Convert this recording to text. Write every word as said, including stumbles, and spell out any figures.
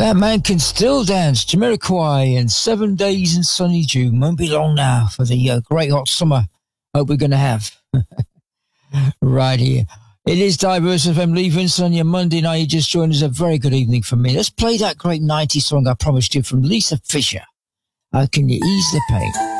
That man can still dance. Jamiroquai and Seven Days in Sunny June. Won't be long now for the uh, great hot summer hope we're going to have. Right here. It is Diverse F M. Lee Vincent on your Monday night. You just joined us. A very good evening for me. Let's play that great nineties song I promised you from Lisa Fisher. How can you ease the pain?